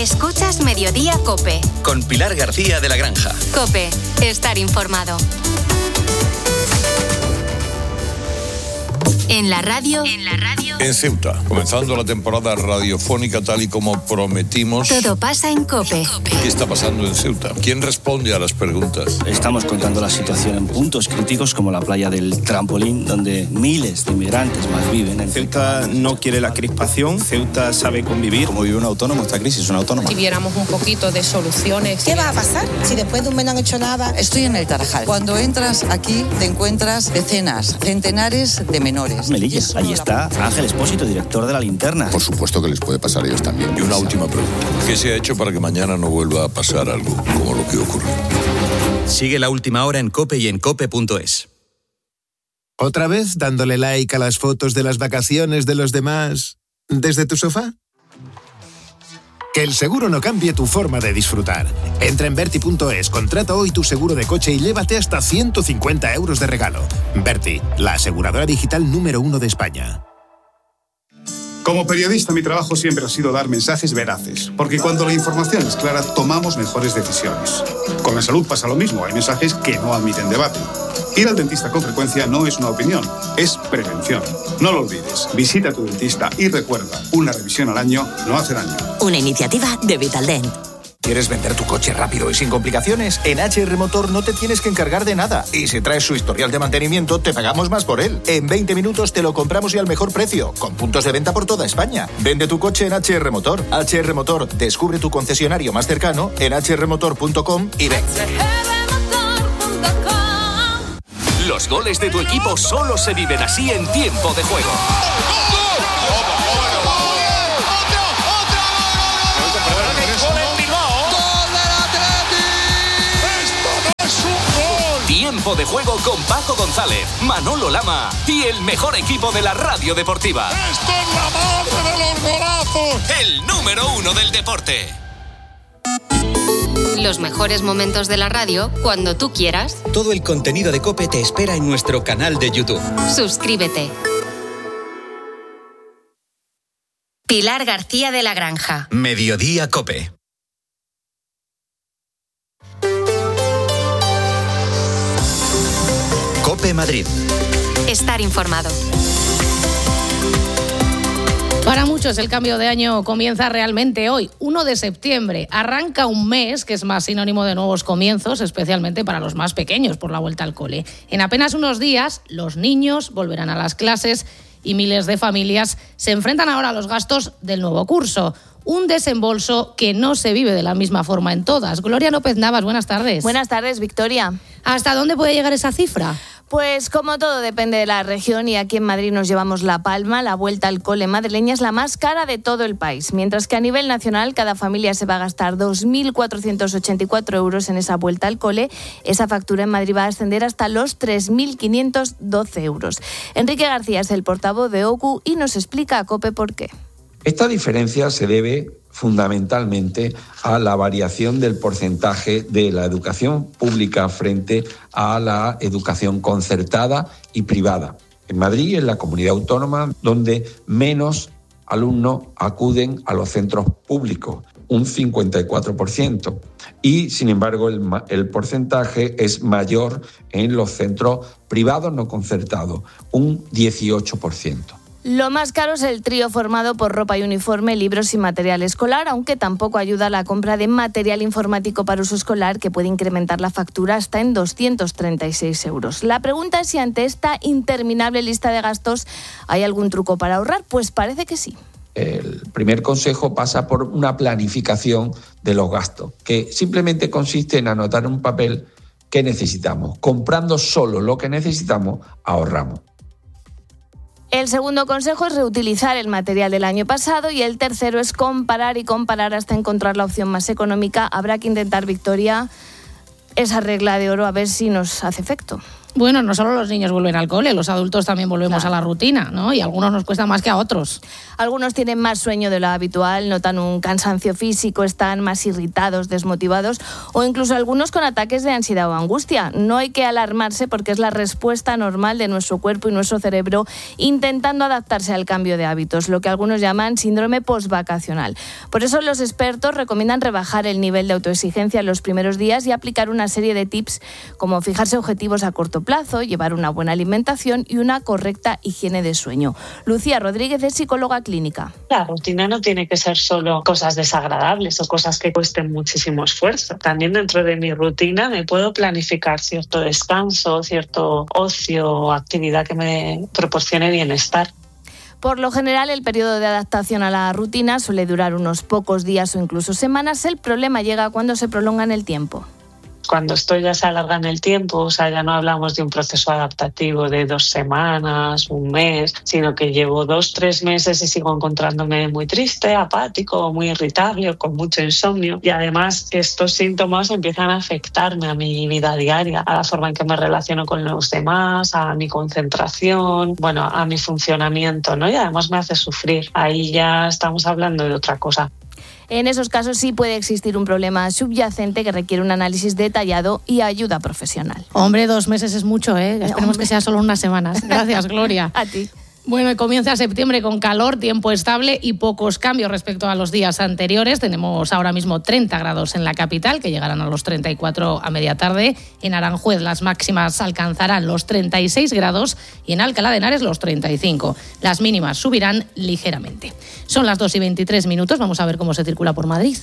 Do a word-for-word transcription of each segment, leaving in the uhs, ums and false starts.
Escuchas Mediodía COPE. Con Pilar García de la Granja. COPE. Estar informado. En la radio. En la radio. En Ceuta, comenzando la temporada radiofónica tal y como prometimos. Todo pasa en COPE. ¿Qué está pasando en Ceuta? ¿Quién responde a las preguntas? Estamos contando la situación en puntos críticos como la playa del Trampolín, donde miles de inmigrantes más viven. En Ceuta no quiere la crispación, Ceuta sabe convivir. Como vive un autónomo, esta crisis es una autónoma. Si viéramos un poquito de soluciones. ¿Qué va a pasar si después de un mes no han hecho nada? Estoy en el Tarajal. Cuando entras aquí te encuentras decenas, centenares de menores. Melilla, ahí está Ángel Espósito, director de La Linterna. Por supuesto que les puede pasar a ellos también. Y una última pregunta. ¿Qué se ha hecho para que mañana no vuelva a pasar algo como lo que ocurrió? Sigue La Última Hora en COPE y en cope punto es. ¿Otra vez dándole like a las fotos de las vacaciones de los demás desde tu sofá? Que el seguro no cambie tu forma de disfrutar. Entra en Verti punto es, contrata hoy tu seguro de coche y llévate hasta ciento cincuenta euros de regalo. Verti, la aseguradora digital número uno de España. Como periodista, mi trabajo siempre ha sido dar mensajes veraces, porque cuando la información es clara, tomamos mejores decisiones. Con la salud pasa lo mismo, hay mensajes que no admiten debate. Ir al dentista con frecuencia no es una opinión, es prevención. No lo olvides, visita a tu dentista y recuerda, una revisión al año no hace daño. Una iniciativa de Vitaldent. ¿Quieres vender tu coche rápido y sin complicaciones? En H R Motor no te tienes que encargar de nada. Y si traes su historial de mantenimiento, te pagamos más por él. En veinte minutos te lo compramos y al mejor precio, con puntos de venta por toda España. Vende tu coche en H R Motor. H R Motor, descubre tu concesionario más cercano en h r motor punto com y ven. Los goles de tu equipo solo se viven así en tiempo de juego. Tiempo de juego con Paco González, Manolo Lama y el mejor equipo de la radio deportiva. ¡Esto es la madre de los golazos! El número uno del deporte. Los mejores momentos de la radio cuando tú quieras. Todo el contenido de COPE te espera en nuestro canal de YouTube. Suscríbete. Pilar García de la Granja. Mediodía COPE. COPE Madrid. Estar informado. Para muchos el cambio de año comienza realmente hoy, uno de septiembre. Arranca un mes que es más sinónimo de nuevos comienzos, especialmente para los más pequeños por la vuelta al cole. En apenas unos días los niños volverán a las clases y miles de familias se enfrentan ahora a los gastos del nuevo curso. Un desembolso que no se vive de la misma forma en todas. Gloria López Navas, buenas tardes. Buenas tardes, Victoria. ¿Hasta dónde puede llegar esa cifra? Pues como todo depende de la región y aquí en Madrid nos llevamos la palma, la vuelta al cole madrileña es la más cara de todo el país, mientras que a nivel nacional cada familia se va a gastar dos mil cuatrocientos ochenta y cuatro euros en esa vuelta al cole. Esa factura en Madrid va a ascender hasta los tres mil quinientos doce euros. Enrique García es el portavoz de O C U y nos explica a COPE por qué. Esta diferencia se debe fundamentalmente a la variación del porcentaje de la educación pública frente a la educación concertada y privada. En Madrid es la comunidad autónoma donde menos alumnos acuden a los centros públicos, un cincuenta y cuatro por ciento. Y, sin embargo, el, el porcentaje es mayor en los centros privados no concertados, un dieciocho por ciento. Lo más caro es el trío formado por ropa y uniforme, libros y material escolar, aunque tampoco ayuda la compra de material informático para uso escolar, que puede incrementar la factura hasta en doscientos treinta y seis euros. La pregunta es si ante esta interminable lista de gastos hay algún truco para ahorrar. Pues parece que sí. El primer consejo pasa por una planificación de los gastos, que simplemente consiste en anotar en un papel qué necesitamos. Comprando solo lo que necesitamos, ahorramos. El segundo consejo es reutilizar el material del año pasado y el tercero es comparar y comparar hasta encontrar la opción más económica. Habrá que intentar, Victoria, esa regla de oro a ver si nos hace efecto. Bueno, no solo los niños vuelven al cole, los adultos también volvemos claro. a la rutina, ¿no? Y a algunos nos cuesta más que a otros. Algunos tienen más sueño de lo habitual, notan un cansancio físico, están más irritados, desmotivados o incluso algunos con ataques de ansiedad o angustia. No hay que alarmarse porque es la respuesta normal de nuestro cuerpo y nuestro cerebro intentando adaptarse al cambio de hábitos, lo que algunos llaman síndrome postvacacional. Por eso los expertos recomiendan rebajar el nivel de autoexigencia en los primeros días y aplicar una serie de tips como fijarse objetivos a corto plazo, llevar una buena alimentación y una correcta higiene de sueño. Lucía Rodríguez es psicóloga clínica. La rutina no tiene que ser solo cosas desagradables o cosas que cuesten muchísimo esfuerzo. También dentro de mi rutina me puedo planificar cierto descanso, cierto ocio o actividad que me proporcione bienestar. Por lo general, el periodo de adaptación a la rutina suele durar unos pocos días o incluso semanas. El problema llega cuando se prolonga en el tiempo. Cuando esto ya se alarga en el tiempo, o sea, ya no hablamos de un proceso adaptativo de dos semanas, un mes, sino que llevo dos, tres meses y sigo encontrándome muy triste, apático, muy irritable o con mucho insomnio. Y además estos síntomas empiezan a afectarme a mi vida diaria, a la forma en que me relaciono con los demás, a mi concentración, bueno, a mi funcionamiento, ¿no? Y además me hace sufrir. Ahí ya estamos hablando de otra cosa. En esos casos sí puede existir un problema subyacente que requiere un análisis detallado y ayuda profesional. Hombre, dos meses es mucho, ¿eh? Esperemos Hombre. que sea solo unas semanas. Gracias, Gloria. A ti. Bueno, y comienza septiembre con calor, tiempo estable y pocos cambios respecto a los días anteriores. Tenemos ahora mismo treinta grados en la capital, que llegarán a los treinta y cuatro a media tarde. En Aranjuez las máximas alcanzarán los treinta y seis grados y en Alcalá de Henares los treinta y cinco. Las mínimas subirán ligeramente. Son las dos y veintitrés minutos. Vamos a ver cómo se circula por Madrid.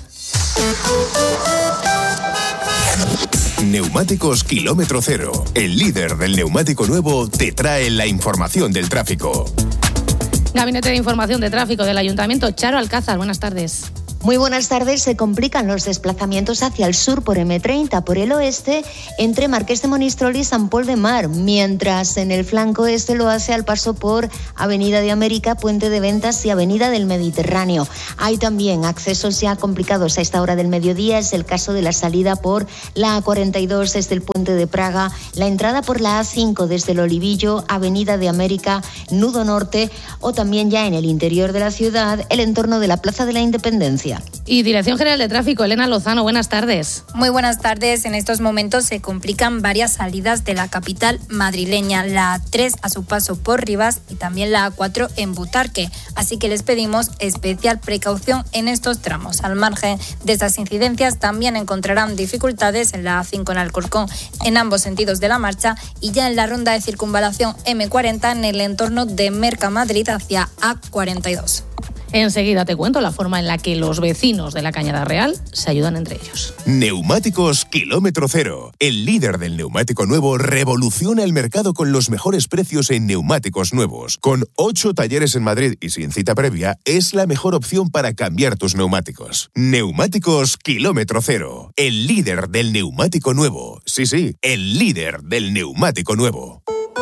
Neumáticos Kilómetro Cero, el líder del neumático nuevo, te trae la información del tráfico. Gabinete de Información de Tráfico del Ayuntamiento, Charo Alcázar, buenas tardes. Muy buenas tardes. Se complican los desplazamientos hacia el sur por eme treinta, por el oeste, entre Marqués de Monistrol y San Pol de Mar, mientras en el flanco este lo hace al paso por Avenida de América, Puente de Ventas y Avenida del Mediterráneo. Hay también accesos ya complicados a esta hora del mediodía. Es el caso de la salida por la A cuarenta y dos desde el Puente de Praga, la entrada por la A cinco desde el Olivillo, Avenida de América, Nudo Norte, o también ya en el interior de la ciudad, el entorno de la Plaza de la Independencia. Y Dirección General de Tráfico, Elena Lozano, buenas tardes. Muy buenas tardes. En estos momentos se complican varias salidas de la capital madrileña, la A tres a su paso por Rivas y también la A cuatro en Butarque. Así que les pedimos especial precaución en estos tramos. Al margen de estas incidencias también encontrarán dificultades en la A cinco en Alcorcón en ambos sentidos de la marcha y ya en la ronda de circunvalación eme cuarenta en el entorno de Mercamadrid hacia A cuarenta y dos. Enseguida te cuento la forma en la que los vecinos de la Cañada Real se ayudan entre ellos. Neumáticos Kilómetro Cero. El líder del neumático nuevo revoluciona el mercado con los mejores precios en neumáticos nuevos. Con ocho talleres en Madrid y sin cita previa, es la mejor opción para cambiar tus neumáticos. Neumáticos Kilómetro Cero. El líder del neumático nuevo. Sí, sí, el líder del neumático nuevo.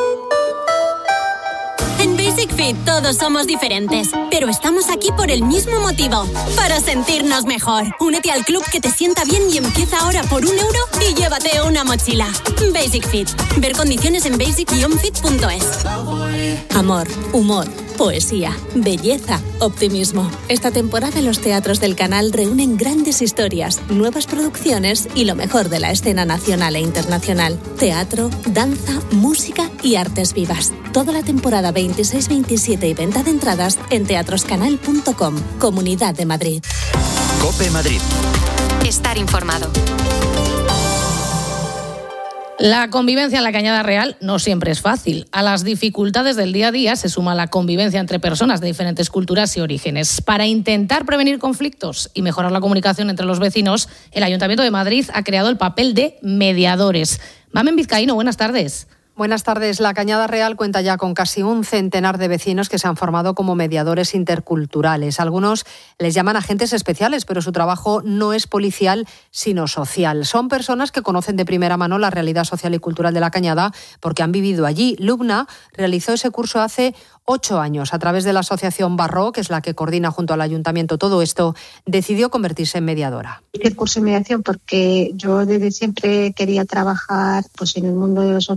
En Basic Fit todos somos diferentes, pero estamos aquí por el mismo motivo, para sentirnos mejor. Únete al club que te sienta bien y empieza ahora por un euro y llévate una mochila. Basic Fit. Ver condiciones en basic guion fit punto es. Amor, humor, poesía, belleza, optimismo. Esta temporada los teatros del canal reúnen grandes historias, nuevas producciones y lo mejor de la escena nacional e internacional. Teatro, danza, música y artes vivas. Toda la temporada veintiséis veintisiete y venta de entradas en teatroscanal punto com. Comunidad de Madrid. COPE Madrid. Estar informado. La convivencia en la Cañada Real no siempre es fácil. A las dificultades del día a día se suma la convivencia entre personas de diferentes culturas y orígenes. Para intentar prevenir conflictos y mejorar la comunicación entre los vecinos, el Ayuntamiento de Madrid ha creado el papel de mediadores. Mamen Vizcaíno, buenas tardes. Buenas tardes. La Cañada Real cuenta ya con casi un centenar de vecinos que se han formado como mediadores interculturales. Algunos les llaman agentes especiales, pero su trabajo no es policial, sino social. Son personas que conocen de primera mano la realidad social y cultural de la Cañada porque han vivido allí. Lubna realizó ese curso hace ocho años. A través de la asociación Barro, que es la que coordina junto al Ayuntamiento todo esto, decidió convertirse en mediadora. Hice el curso de mediación porque yo desde siempre quería trabajar pues, en el mundo social,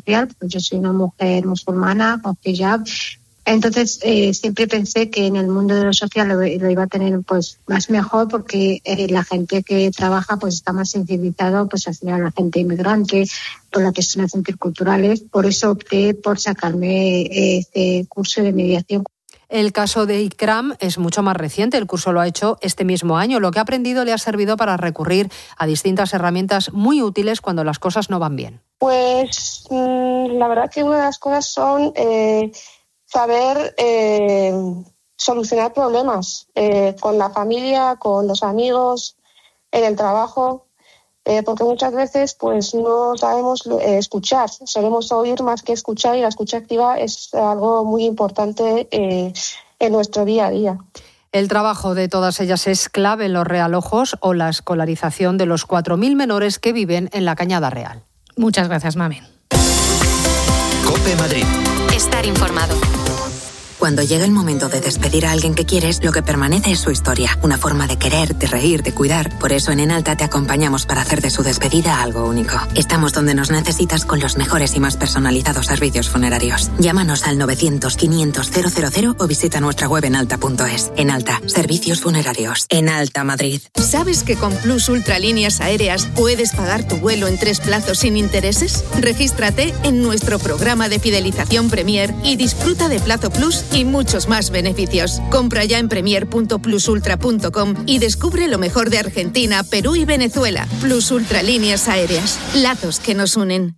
pues yo soy una mujer musulmana con hijab. Entonces eh, siempre pensé que en el mundo de lo social lo, lo iba a tener pues más mejor porque eh, la gente que trabaja pues está más sensibilizado pues hacia la gente inmigrante, por las cuestiones interculturales. Por eso opté por sacarme eh, este curso de mediación. El caso de Ikram es mucho más reciente. El curso lo ha hecho este mismo año. Lo que ha aprendido le ha servido para recurrir a distintas herramientas muy útiles cuando las cosas no van bien. Pues mmm, la verdad que una de las cosas son eh, saber eh, solucionar problemas eh, con la familia, con los amigos, en el trabajo. Eh, porque muchas veces pues no sabemos eh, escuchar, solemos oír más que escuchar y la escucha activa es algo muy importante eh, en nuestro día a día. El trabajo de todas ellas es clave en los realojos o la escolarización de los cuatro mil menores que viven en la Cañada Real. Muchas gracias, Mami. COPE Madrid. Estar informado. Cuando llega el momento de despedir a alguien que quieres, lo que permanece es su historia, una forma de querer, de reír, de cuidar. Por eso en Enalta te acompañamos para hacer de su despedida algo único. Estamos donde nos necesitas con los mejores y más personalizados servicios funerarios. Llámanos al novecientos quinientos cero cero cero o visita nuestra web enalta punto es. Enalta, servicios funerarios. Enalta Madrid. ¿Sabes que con Plus Ultralíneas Aéreas puedes pagar tu vuelo en tres plazos sin intereses? Regístrate en nuestro programa de fidelización Premier y disfruta de Plazo Plus y muchos más beneficios. Compra ya en premier punto plus ultra punto com y descubre lo mejor de Argentina, Perú y Venezuela. Plus Ultralíneas Aéreas. Lazos que nos unen.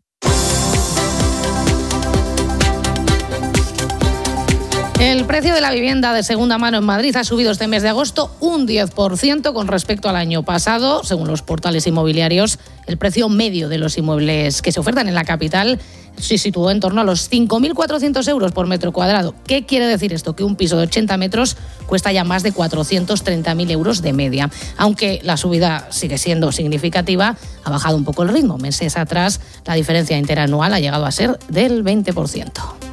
El precio de la vivienda de segunda mano en Madrid ha subido este mes de agosto un diez por ciento con respecto al año pasado. Según los portales inmobiliarios, el precio medio de los inmuebles que se ofertan en la capital se situó en torno a los cinco mil cuatrocientos euros por metro cuadrado. ¿Qué quiere decir esto? Que un piso de ochenta metros cuesta ya más de cuatrocientos treinta mil euros de media. Aunque la subida sigue siendo significativa, ha bajado un poco el ritmo. Meses atrás, la diferencia interanual ha llegado a ser del veinte por ciento.